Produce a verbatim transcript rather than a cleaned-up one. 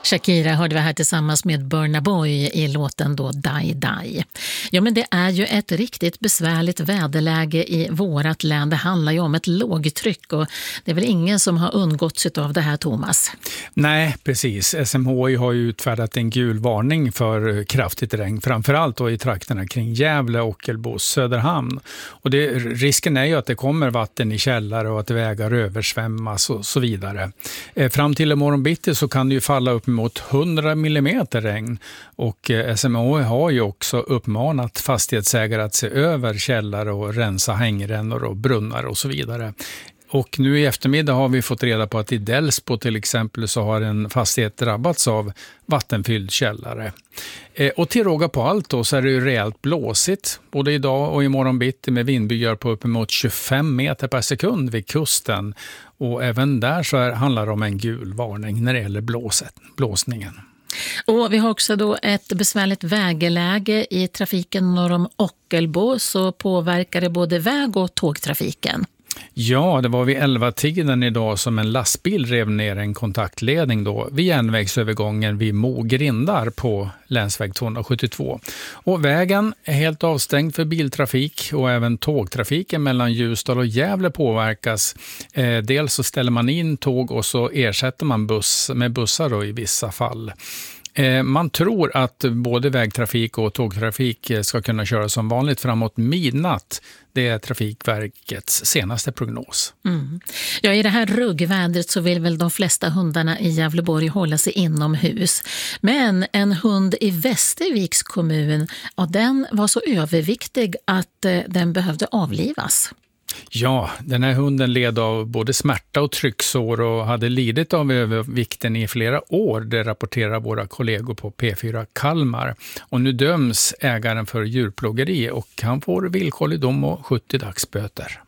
Shakira hörde vi här tillsammans med Burna Boy i låten då Die Die. Ja, men det är ju ett riktigt besvärligt väderläge i vårat län. Det handlar ju om ett lågtryck och det är väl ingen som har undgått av det här, Thomas? Nej, precis. S M H I har ju utfärdat en gul varning för kraftigt regn, framförallt då i trakterna kring Gävle, Ockelbo, Söderhamn. Och det, risken är ju att det kommer vatten i källare och att vägar översvämmas och så vidare. Eh, fram till imorgon bitti så kan det ju falla upp mot hundra millimeter regn och eh, S M H I har ju också uppmanat fastighetsägare att se över källare och rensa hängrännor och brunnar och så vidare. Och nu i eftermiddag har vi fått reda på att i Delsbo till exempel så har en fastighet drabbats av vattenfylld källare. Eh, och till råga på allt då så är det ju rejält blåsigt både idag och imorgon bitti med vindbyar på uppemot tjugofem meter per sekund vid kusten. Och även där så är, handlar det om en gul varning när det gäller blåset, blåsningen. Och vi har också då ett besvärligt vägläge i trafiken norr om Ockelbo, så påverkar det både väg- och tågtrafiken. Ja, det var vid elva-tiden idag som en lastbil rev ner en kontaktledning då vid järnvägsövergången vid Mogrindar på länsväg tvåhundrasjuttiotvå. Och vägen är helt avstängd för biltrafik och även tågtrafiken mellan Ljusdal och Gävle påverkas. Eh, dels så ställer man in tåg och så ersätter man buss med bussar då i vissa fall. Man tror att både vägtrafik och tågtrafik ska kunna köra som vanligt framåt midnatt. Det är Trafikverkets senaste prognos. Mm. Ja, i det här ruggvädret så vill väl de flesta hundarna i Gävleborg hålla sig inomhus. Men en hund i Västerviks kommun, ja, den var så överviktig att eh, den behövde avlivas. Ja, den här hunden led av både smärta och trycksår och hade lidit av övervikten i flera år. Det rapporterar våra kollegor på P fyra Kalmar. Och nu döms ägaren för djurplågeri och han får villkorlig dom och sjuttio dagsböter.